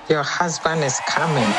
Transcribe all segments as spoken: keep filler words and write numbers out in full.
Your husband is coming.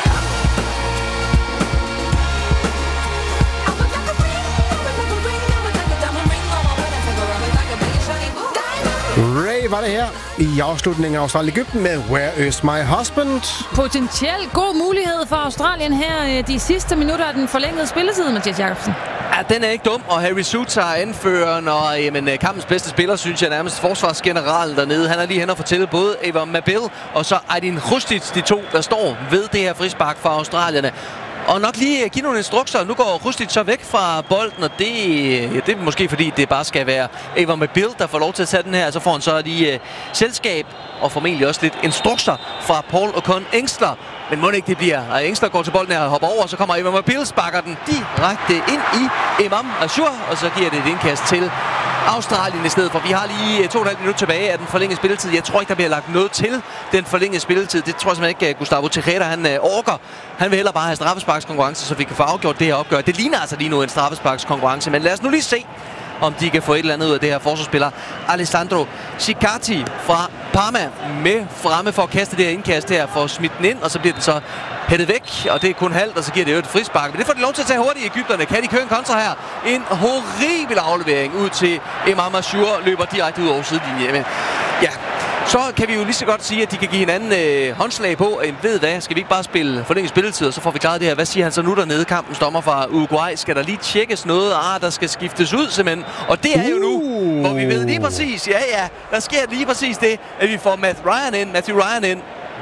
Ray var det her i afslutningen af Australien-Egypten med Where is my husband? Potentielt god mulighed for Australien her de sidste minutter af den forlængede spilletid, Mathias Jacobsen. Ja, den er ikke dum, og Harry Souttar er anføreren, og jamen, kampens bedste spiller, synes jeg nærmest forsvarsgeneralen dernede. Han er lige hen og fortælle både Eva Mabil og så Aydin Krustić, de to, der står ved det her frispark for australierne. Og nok lige give nogle instrukser. Nu går Krustić så væk fra bolden, og det, ja, det er måske fordi, det bare skal være Eva Mabil, der får lov til at tage den her. Så får han så lige uh, selskab, og formentlig også lidt instrukser fra Paul Ocon Engsler. Men må det ikke det bliver. Og Engsler går til bolden her og hopper over, og så kommer Eva Mabil, sparker den direkte ind i Imam Ashur, og så giver det et indkast til Australien i stedet for. Vi har lige to og et halvt minut tilbage af den forlængede spilletid. Jeg tror ikke, der bliver lagt noget til den forlængede spilletid. Det tror jeg simpelthen ikke, Gustavo Tejeda han uh, orker. Han vil heller bare have straffesparkskonkurrence, så vi kan få afgjort det her opgør. Det ligner altså lige nu en straffesparkskonkurrence, men lad os nu lige se, om de kan få et eller andet ud af det her forsvarsspiller. Alessandro Ciccardi fra Parma med fremme for at kaste det her indkast her, for at smidt den ind, og så bliver den så hættet væk, og det er kun halvt, og så giver det jo et frispark. Men det får de lov til at tage hurtigt i Egypterne. Kan de køre en kontra her? En horribel aflevering ud til Imam Ashur, løber direkte ud over sidelinjen. Men ja, så kan vi jo lige så godt sige, at de kan give hinanden øh, håndslag på. Øh, ved hvad, skal vi ikke bare spille forlænget spilletid, og så får vi klaret det her. Hvad siger han så nu dernede? Kampens dommer fra Uruguay. Skal der lige tjekkes noget? Ah, der skal skiftes ud simpelthen. Og det er jo nu, uh. hvor vi ved lige præcis, ja ja, der sker lige præcis det, at vi får Matthew Ryan ind, Matthew Ryan ind,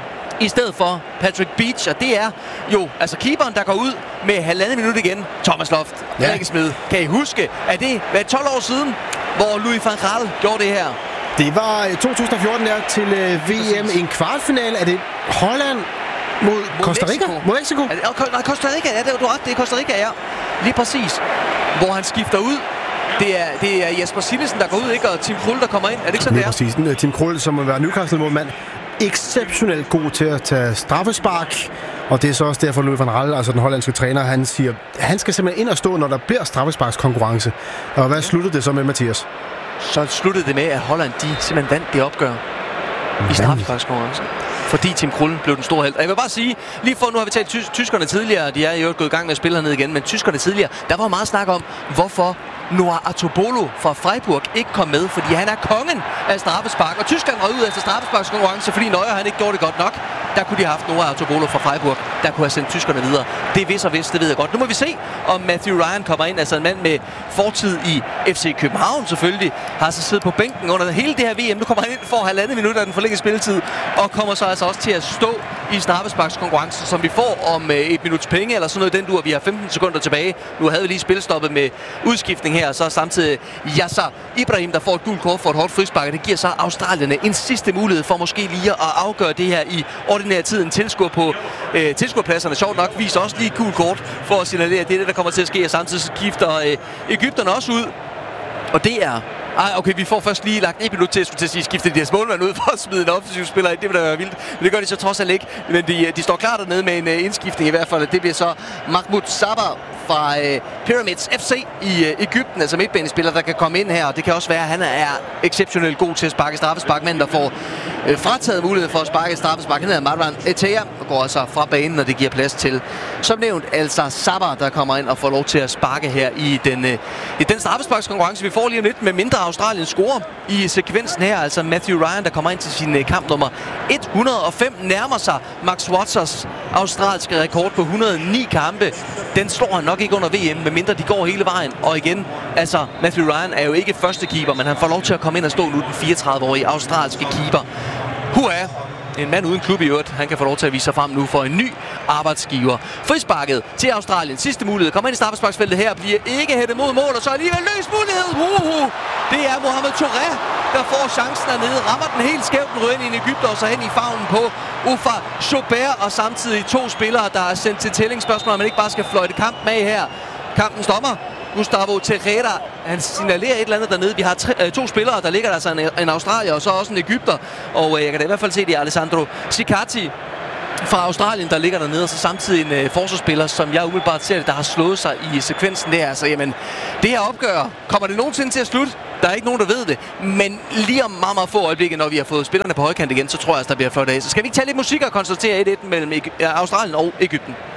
i stedet for Patrick Beach, og det er jo altså keeperen, der går ud med halvandet minut igen. Thomas Loft, ja. Rikke Smed. Kan I huske, at det var tolv år siden, hvor Louis van Gaal gjorde det her? Det var to tusind og fjorten der til uh, V M i en kvartfinale. Er det Holland mod, mod Costa Rica? Mexico. Mod Mexico? Er det, nej, Costa Rica, ja, det er du ret, det er Costa Rica, ja. Lige præcis. Hvor han skifter ud. Det er, det er Jesper Sillesen, der går ud, ikke? Og Tim Krul, der kommer ind. Er det ikke sådan, det er? Præcis. Tim Krul, som må være Newcastle-målmand, exceptionelt god til at tage straffespark. Og det er så også derfor, Louis van Gaal, altså den hollandske træner, han siger, han skal simpelthen ind og stå, når der bliver straffesparkskonkurrence. Og hvad sluttede det så med, Mathias? Så sluttede det med, at Holland de simpelthen vandt det opgør i straffesparkskonkurrencen. Fordi Tim Krul blev den store held. Og jeg vil bare sige, lige for nu har vi talt ty- tyskerne tidligere, de er jo gået i gang med at spille hernede igen, men tyskerne tidligere, der var meget snak om, hvorfor Noah Artobolo fra Freiburg ikke kom med, fordi han er kongen af straffespark. Og tyskerne røg ud efter straffesparkskonkurrence, fordi Neuer han ikke gjorde det godt nok. Der kunne de have haft Noah Artobolo fra Freiburg, der kunne have sendt tyskerne videre. Det er vis og vis, det ved jeg godt. Nu må vi se, om Matthew Ryan kommer ind, altså en mand med fortid i F C København selvfølgelig, har så siddet på bænken under hele det her V M. Nu kommer han ind for halvandet minutter af den forlængede spilletid, og kommer så altså også til at stå i straffesparkskonkurrencen, som vi får om øh, et minuts penge, eller sådan noget den dur. Vi har femten sekunder tilbage. Nu havde vi lige spilstoppet med udskiftning her, og så samtidig Yasser Ibrahim, der får et gult kort for et hårdt frispark. Det giver så australierne en sidste mulighed for måske lige at afgøre det her i ordinær tid. En tilskuer på øh, tilskuerpladserne, sjovt nok, viser også lige et gult kort for at signalere, at det er det, der kommer til at ske, og samtidig skifter øh, Egypterne også ud. Og det er... Ej, okay, vi får først lige lagt et minut til, til at sige, skifte de deres målmand ud for at smide en offensiv spiller ind. Det vil da være vildt. Men det gør de så trods alt ikke. Men de, de står klar dernede med en uh, indskiftning i hvert fald. Det bliver så Mahmoud Sabar fra uh, Pyramids F C i uh, Egypten, altså midtbanespiller, der kan komme ind her. Og det kan også være, at han er exceptionelt god til at sparke straffespark, men der får uh, frataget mulighed for at sparke straffespark. Han hedder Marwan Etea og går altså fra banen, når det giver plads til, som nævnt, altså Sabar, der kommer ind og får lov til at sparke her i den, uh, i den straffesparkskonkurrence. Vi får lige om lidt med mindre Australien scorer i sekvensen her. Altså Matthew Ryan, der kommer ind til sin kamp nummer et hundrede og fem, nærmer sig Max Watsers australske rekord på et hundrede og ni kampe. Den slår han nok ikke under V M, medmindre de går hele vejen. Og igen, altså Matthew Ryan er jo ikke første keeper, men han får lov til at komme ind og stå nu, den fireogtredive-årige australske keeper. Hurra! En mand uden klub i øvrigt. Han kan få lov til at vise sig frem nu for en ny arbejdsgiver. Frisparket til Australien. Sidste mulighed. Kommer ind i straffesparksfeltet her. Bliver ikke hættet mod mål, og så alligevel løs mulighed. Uh-huh. Det er Mohamed Touré, der får chancen dernede. Rammer den helt skævt, den rører ind i en Egypter, og så hen i favnen på Ufa Chaubert. Og samtidig to spillere, der er sendt til tællingsspørgsmål, at man ikke bare skal fløjte kamp med her. Kampens dommer, Gustavo Tejeda, han signalerer et eller andet dernede. Vi har tre, øh, to spillere, der ligger der altså en, en australier og så også en egypter. Og øh, jeg kan da i hvert fald se, det er Alessandro Ciccardi fra Australien, der ligger dernede. Og så samtidig en øh, forsvarsspiller, som jeg umiddelbart ser det, der har slået sig i sekvensen der. Altså, jamen, det her opgør, kommer det nogensinde til at slutte? Der er ikke nogen, der ved det. Men lige om meget, meget få øjeblikke, når vi har fået spillerne på højkant igen, så tror jeg, at der bliver flot af. Så skal vi ikke tage lidt musik og konstatere et et mellem Australien og Egypten?